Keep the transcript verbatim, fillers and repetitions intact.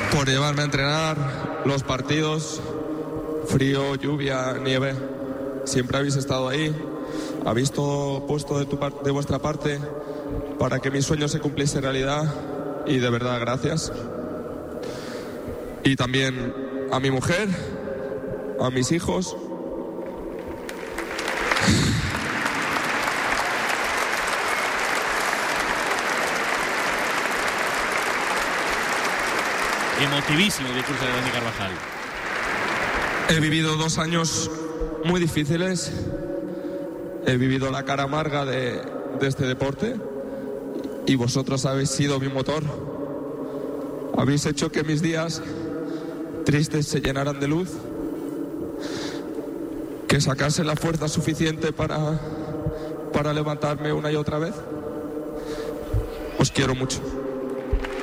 por llevarme a entrenar, los partidos, frío, lluvia, nieve. Siempre habéis estado ahí, habéis todo puesto de, tu par- de vuestra parte para que mi sueño se cumpliese realidad y de verdad gracias. Y también a mi mujer, a mis hijos. Emotivísimo el discurso de Dani Carvajal. He vivido dos años muy difíciles. He vivido la cara amarga de, de este deporte y vosotros habéis sido mi motor. Habéis hecho que mis días tristes se llenaran de luz, que sacase la fuerza suficiente para, para levantarme una y otra vez. Os quiero mucho.